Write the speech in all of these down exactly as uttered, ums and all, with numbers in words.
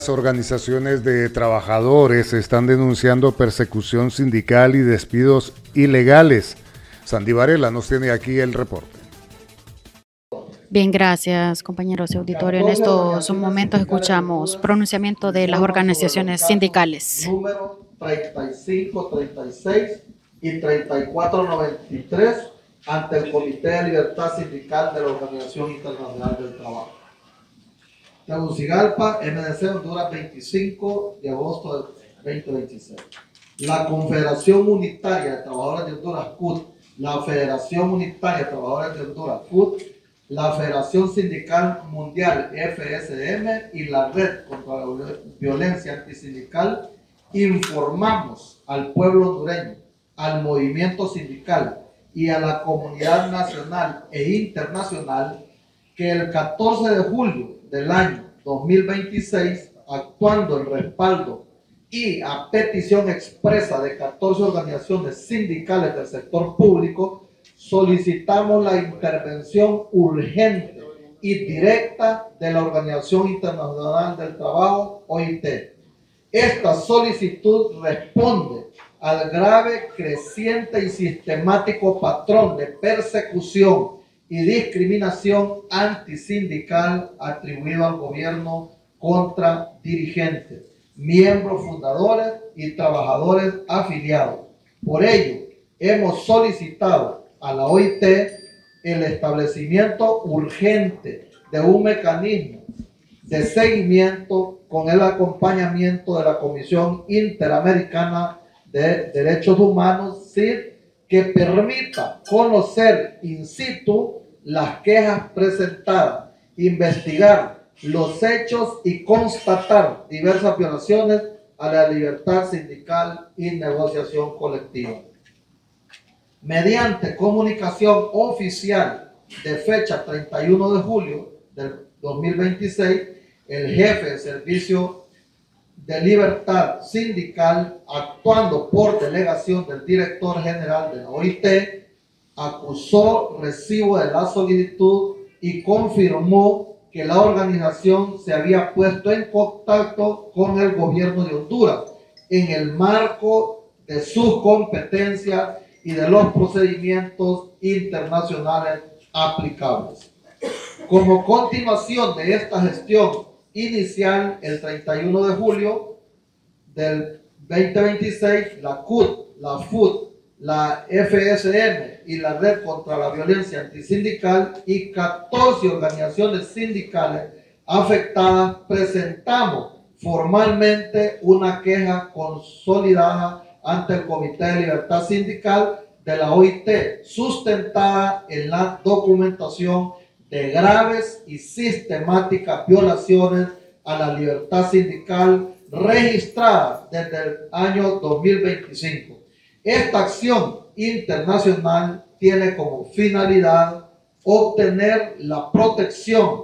Las organizaciones de trabajadores están denunciando persecución sindical y despidos ilegales. Sandy Varela nos tiene aquí el reporte. Bien, gracias, compañeros de auditorio. En estos momentos escuchamos pronunciamiento de las organizaciones sindicales. Número treinta y cinco treinta y seis y treinta y cuatro noventa y tres ante el Comité de Libertad Sindical de la Organización Internacional del Trabajo. Tegucigalpa, M D C, Honduras, veinticinco de agosto del veinte veintiséis. La Confederación Unitaria de Trabajadores de Honduras, C U T, la Federación Unitaria de Trabajadores de Honduras, C U T, la Federación Sindical Mundial, F S M, y la Red contra la Violencia Antisindical, informamos al pueblo hondureño, al movimiento sindical y a la comunidad nacional e internacional que el catorce de julio del año dos mil veintiséis, actuando en respaldo y a petición expresa de catorce organizaciones sindicales del sector público, solicitamos la intervención urgente y directa de la Organización Internacional del Trabajo, O I T. Esta solicitud responde al grave, creciente y sistemático patrón de persecución y discriminación antisindical atribuido al gobierno contra dirigentes, miembros fundadores y trabajadores afiliados. Por ello, hemos solicitado a la O I T el establecimiento urgente de un mecanismo de seguimiento con el acompañamiento de la Comisión Interamericana de Derechos Humanos, C I D, que permita conocer in situ las quejas presentadas, investigar los hechos y constatar diversas violaciones a la libertad sindical y negociación colectiva. Mediante comunicación oficial de fecha treinta y uno de julio del dos mil veintiséis, el jefe de Servicio de Libertad Sindical, actuando por delegación del director general de la O I T, acusó recibo de la solicitud y confirmó que la organización se había puesto en contacto con el gobierno de Honduras en el marco de sus competencias y de los procedimientos internacionales aplicables. Como continuación de esta gestión inicial, el treinta y uno de julio del veinte veintiséis, la C U T, la F U T, la F S M y la Red contra la Violencia Antisindical y catorce organizaciones sindicales afectadas presentamos formalmente una queja consolidada ante el Comité de Libertad Sindical de la O I T, sustentada en la documentación de graves y sistemáticas violaciones a la libertad sindical registrada desde el año dos mil veinticinco. Esta acción internacional tiene como finalidad obtener la protección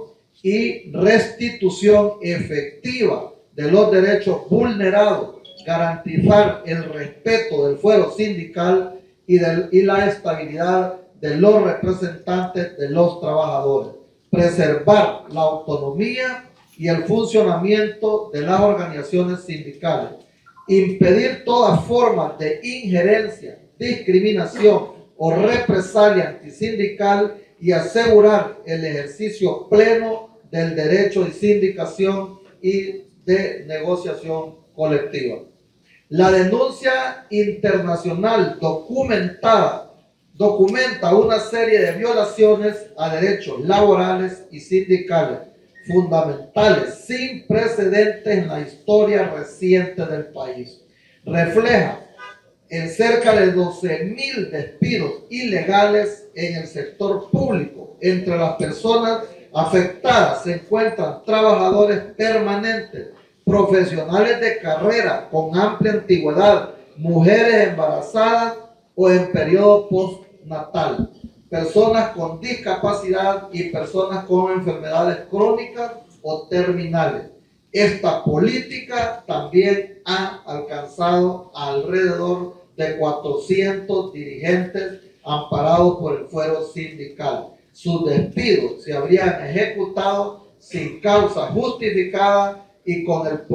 y restitución efectiva de los derechos vulnerados, garantizar el respeto del fuero sindical y, del, y la estabilidad de los representantes de los trabajadores, preservar la autonomía y el funcionamiento de las organizaciones sindicales, impedir toda forma de injerencia, discriminación o represalia antisindical y asegurar el ejercicio pleno del derecho de sindicación y de negociación colectiva. La denuncia internacional documentada documenta una serie de violaciones a derechos laborales y sindicales fundamentales sin precedentes en la historia reciente del país. Refleja en cerca de doce mil despidos ilegales en el sector público. Entre las personas afectadas se encuentran trabajadores permanentes, profesionales de carrera con amplia antigüedad, mujeres embarazadas o en periodo postnatal, personas con discapacidad y personas con enfermedades crónicas o terminales. Esta política también ha alcanzado alrededor de cuatrocientos dirigentes amparados por el fuero sindical. Sus despidos se habrían ejecutado sin causa justificada y con el